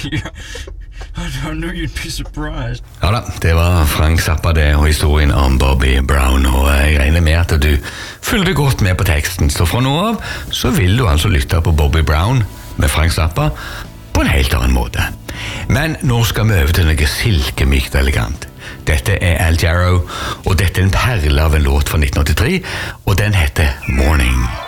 I knew you'd be surprised. Ja da, det var Frank Zappa det, og historien om Bobby Brown, og jeg regner med at du følger godt med på teksten, så fra nå av så vil du altså lytte på Bobby Brown med Frank Zappa på en helt annen måte. Men nå skal vi over til noe silkemykt elegant. Dette Al Jarreau, og dette en perle av en låt fra 1983, og den heter Morning.